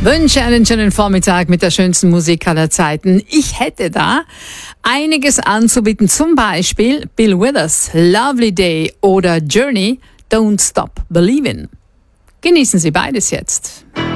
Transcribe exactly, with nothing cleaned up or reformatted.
Wünsche einen schönen Vormittag mit der schönsten Musik aller Zeiten. Ich hätte da einiges anzubieten, zum Beispiel Bill Withers, Lovely Day oder Journey, Don't Stop Believin'. Genießen Sie beides jetzt.